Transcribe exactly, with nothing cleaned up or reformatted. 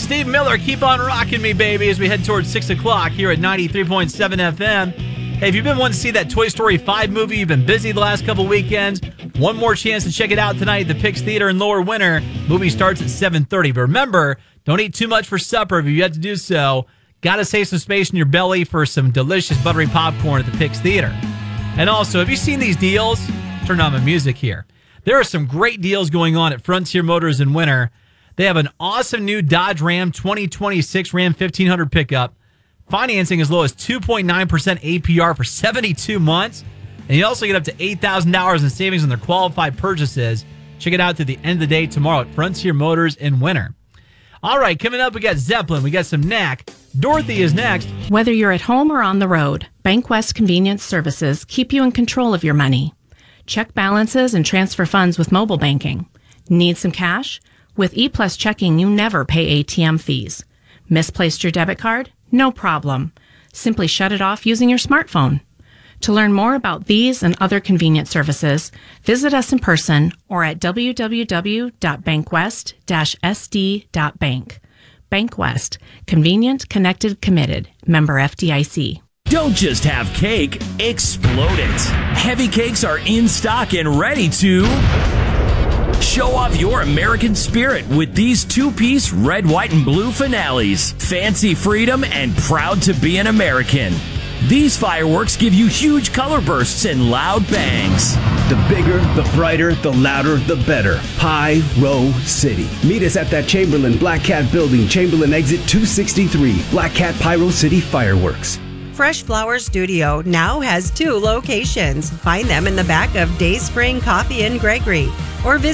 Steve Miller, keep on rocking me, baby, as we head towards six o'clock here at ninety-three point seven F M. Hey, if you've been wanting to see that Toy Story five movie, you've been busy the last couple weekends, one more chance to check it out tonight at the Pix Theater in Lower Winter. Movie starts at seven thirty. But remember, don't eat too much for supper if you've yet to do so. Got to save some space in your belly for some delicious buttery popcorn at the Pix Theater. And also, have you seen these deals? Turn on my music here. There are some great deals going on at Frontier Motors in winter. They have an awesome new Dodge Ram twenty twenty-six Ram fifteen hundred pickup. Financing as low as two point nine percent A P R for seventy-two months. And you also get up to eight thousand dollars in savings on their qualified purchases. Check it out through the end of the day tomorrow at Frontier Motors in winter. All right, coming up, we got Zeppelin. We got some Knack. Dorothy is next. Whether you're at home or on the road, BankWest Convenience Services keep you in control of your money. Check balances and transfer funds with mobile banking. Need some cash? With ePlus Checking, you never pay A T M fees. Misplaced your debit card? No problem. Simply shut it off using your smartphone. To learn more about these and other convenient services, visit us in person or at w w w dot bankwest dash s d dot bank. BankWest. Convenient, connected, committed. Member F D I C. Don't just have cake, explode it. Heavy Cakes are in stock and ready to show off your American spirit with these two-piece red, white, and blue finales. Fancy freedom and proud to be an American. These fireworks give you huge color bursts and loud bangs. The bigger, the brighter, the louder, the better. Pyro City. Meet us at that Chamberlain Black Cat building, Chamberlain exit two sixty-three. Black Cat Pyro City Fireworks. Fresh Flower Studio now has two locations. Find them in the back of Day Spring Coffee in Gregory or visit